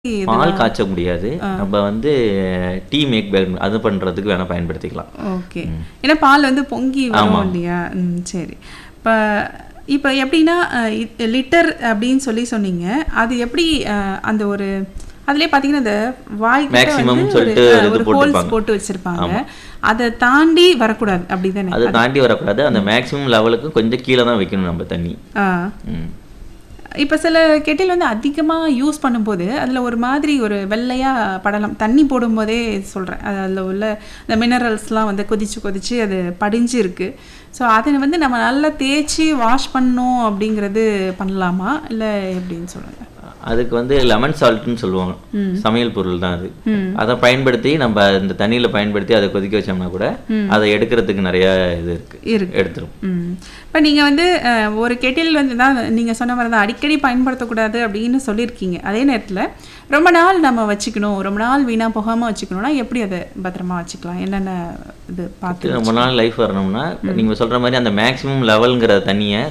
பால் இதெல்லாம் காய்ச்ச முடியாது. நம்ம வந்து டீ மேக் அது பண்றதுக்கு வேணா பயன்படுத்திக்கலாம். ஓகே. ஏன்னா பால் வந்து பொங்கி வரும் ஆமா. இல்லையா? சரி. இப்போ இப்போ எப்படின்னா லிட்டர் அப்படின்னு சொன்னீங்க. அது எப்படி அந்த ஒரு அதுலயே பார்த்தீங்கன்னா இந்த வாய்க்கிட்ட வந்து மேக்ஸிமம் ஒரு சொல்லிட்டு இது ஒரு ஹோல்ஸ் போட்டிருப்பாங்க. போட்டு வச்சிருப்பாங்க. ஆமா. அதை தாண்டி வரக்கூடாது அப்படிதானே? அதை தாண்டி வரக்கூடாது. அந்த மேக்ஸிமம் லெவலுக்கு கொஞ்சம் கீழே தான் வைக்கணும் நம்ம தண்ணி. ஆ ம். இப்போ சில கெட்டில் வந்து அதிகமாக யூஸ் பண்ணும்போது அதில் ஒரு மாதிரி ஒரு வெள்ளையாக படலாம். தண்ணி போடும்போதே சொல்கிறேன். அதில் உள்ள இந்த மினரல்ஸ்லாம் வந்து கொதிச்சு அது படிஞ்சு இருக்குது. ஸோ அதை வந்து நம்ம நல்லா தேய்ச்சி வாஷ் பண்ணணும் அப்படிங்கிறது பண்ணலாமா இல்லை எப்படின்னு சொல்லுங்கள். அதுக்கு வந்து லெமன் சால்ட்னு சொல்லுவாங்க. சமையல் பொருள் தான் அது. அதை பயன்படுத்தி நம்ம இந்த தண்ணியில பயன்படுத்தி அதை கொதிக்க வச்சோம்னா கூட அதை எடுக்கிறதுக்கு நிறைய இது இருக்கு. எடுத்துரும். இப்போ நீங்கள் வந்து ஒரு கெட்டில் வந்து தான் நீங்கள் சொன்ன மாதிரி தான் அடிக்கடி பயன்படுத்தக்கூடாது அப்படின்னு சொல்லியிருக்கீங்க. அதே நேரத்தில் ரொம்ப நாள் நம்ம வச்சுக்கணும், ரொம்ப நாள் வீணாக போகாமல் வச்சுக்கணும்னா எப்படி அதை பத்திரமா வச்சுக்கலாம்? என்னென்ன இது பார்த்து ரொம்ப நாள் லைஃப் வரணும்னா நீங்க சொல்ற மாதிரி அந்த மேக்ஸிமம் லெவல்ங்கிற தண்ணியை